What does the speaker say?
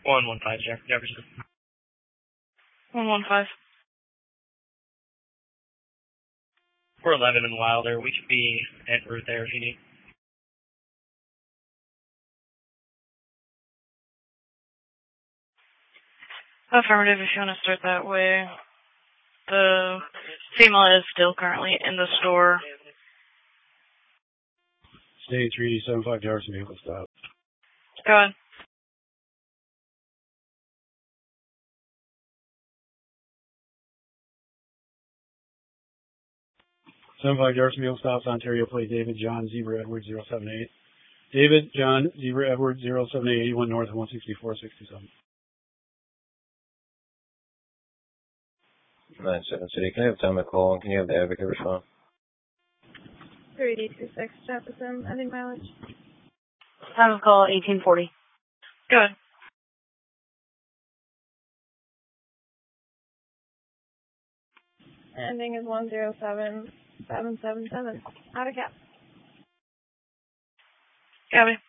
115, Jefferson. 115. 411 in Wilder. We could be en route there if you need. Affirmative if you want to start that way. The female is still currently in the store. Stay 375 yards from vehicle stop. Go ahead. Seven-five yards from vehicle stops, Ontario plate David John Zebra Edward 078. David John Zebra Edward 078, 81 north of 164.67. 97 City, can I have time to call and can you have the advocate respond? 3826 Jefferson, ending mileage. Time of call 1840. Go ahead. Ending is 107777. Out of cap. Gabby.